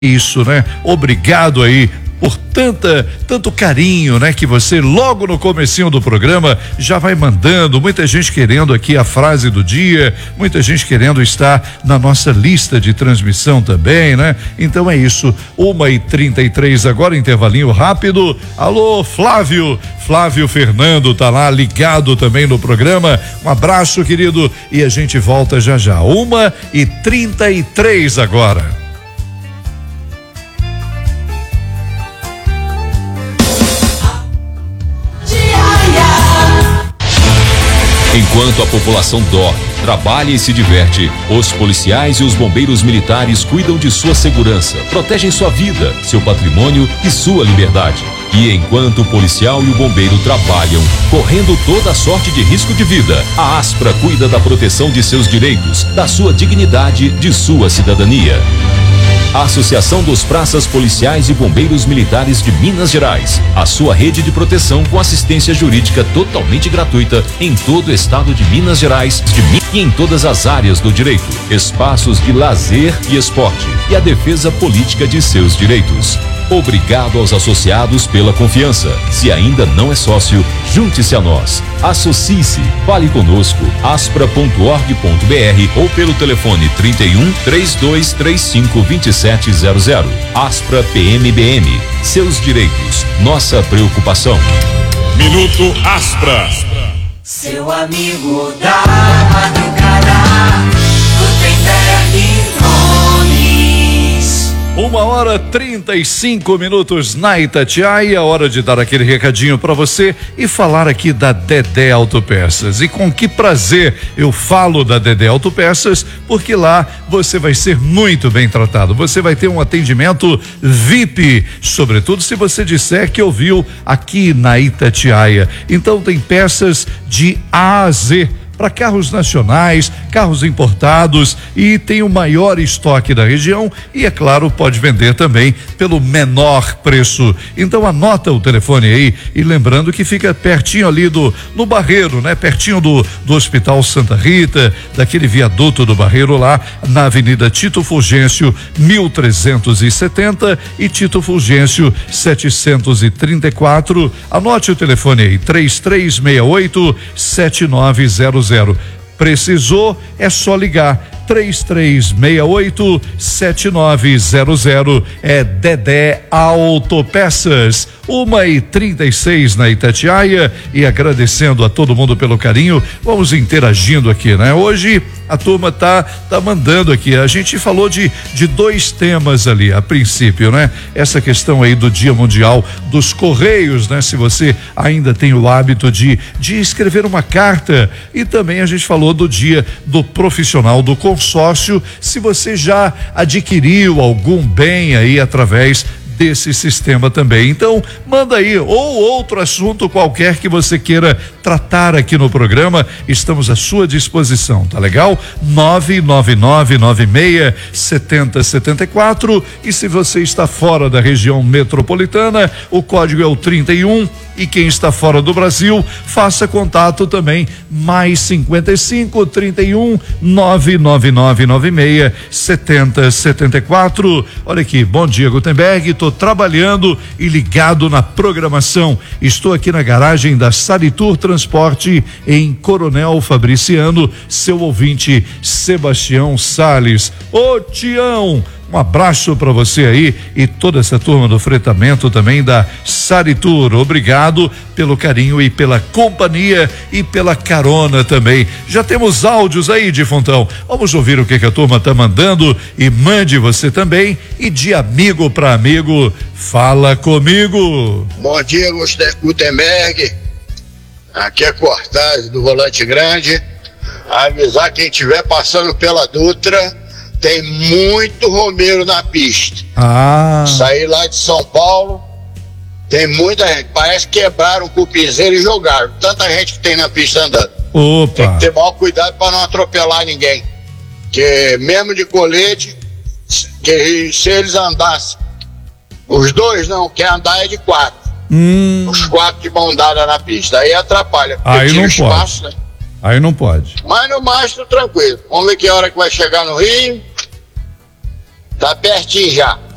Isso, né? Obrigado aí por tanto carinho, né? Que você logo no comecinho do programa já vai mandando, muita gente querendo aqui a frase do dia, muita gente querendo estar na nossa lista de transmissão também, né? Então é isso, 1h33 agora, intervalinho rápido. Alô, Flávio Fernando tá lá ligado também no programa, um abraço, querido, e a gente volta já, 1h33 agora. Enquanto a população dorme, trabalha e se diverte, os policiais e os bombeiros militares cuidam de sua segurança, protegem sua vida, seu patrimônio e sua liberdade. E enquanto o policial e o bombeiro trabalham, correndo toda sorte de risco de vida, a Aspra cuida da proteção de seus direitos, da sua dignidade, de sua cidadania. A Associação dos Praças Policiais e Bombeiros Militares de Minas Gerais. A sua rede de proteção com assistência jurídica totalmente gratuita em todo o estado de Minas Gerais e em todas as áreas do direito, espaços de lazer e esporte e a defesa política de seus direitos. Obrigado aos associados pela confiança. Se ainda não é sócio, junte-se a nós. Associe-se. Fale conosco. aspra.org.br ou pelo telefone 31 3235 2700. Aspra PMBM. Seus direitos. Nossa preocupação. Minuto Aspra. Seu amigo da madrugada, Gutenberg Nunes. 1h35 na Itatiaia, hora de dar aquele recadinho para você e falar aqui da Dedé Autopeças. E com que prazer eu falo da Dedé Autopeças, porque lá você vai ser muito bem tratado. Você vai ter um atendimento VIP, sobretudo se você disser que ouviu aqui na Itatiaia. Então tem peças de A a Z para carros nacionais, carros importados, e tem o maior estoque da região e, é claro, pode vender também pelo menor preço. Então anota o telefone aí, e lembrando que fica pertinho ali no Barreiro, né? Pertinho do Hospital Santa Rita, daquele viaduto do Barreiro lá na Avenida Tito Fulgêncio 1370 e Tito Fulgêncio 734. Anote o telefone aí, 3368-7900. Precisou, é só ligar. 3368-7900. É Dedé Autopeças. 1h36 na Itatiaia, e agradecendo a todo mundo pelo carinho, vamos interagindo aqui, né? Hoje a turma tá mandando aqui, a gente falou de dois temas ali a princípio, né? Essa questão aí do Dia Mundial dos Correios, né? Se você ainda tem o hábito de escrever uma carta, e também a gente falou do Dia do Profissional do Consórcio, se você já adquiriu algum bem aí através desse sistema também. Então, manda aí, ou outro assunto qualquer que você queira tratar aqui no programa, estamos à sua disposição, tá legal? 999967074. E se você está fora da região metropolitana, o código é o 31. E quem está fora do Brasil, faça contato também, mais 55 31 99996 7074. Olha aqui, bom dia, Gutenberg, estou trabalhando e ligado na programação. Estou aqui na garagem da Saritur Transporte em Coronel Fabriciano, seu ouvinte Sebastião Sales. Ô Tião, um abraço para você aí e toda essa turma do fretamento também da Saritur. Obrigado pelo carinho e pela companhia e pela carona também. Já temos áudios aí, Difontão. Vamos ouvir o que a turma tá mandando, e mande você também. E de amigo para amigo, fala comigo. Bom dia, Gutenberg. Aqui é Cortaz do Volante Grande. Avisar quem estiver passando pela Dutra, tem muito Romero na pista. Saí lá de São Paulo, tem muita gente. Parece que quebraram o cupizeiro e jogaram. Tanta gente que tem na pista andando. Opa. Tem que ter maior cuidado para não atropelar ninguém. Que mesmo de colete, que se eles andassem, os dois não, quem andar é de 4. Os 4 de mão dada na pista. Aí atrapalha. Aí não espaço, pode. Né? Aí não pode. Mas no mastro, tranquilo. Vamos ver que hora que vai chegar no Rio. Tá pertinho já.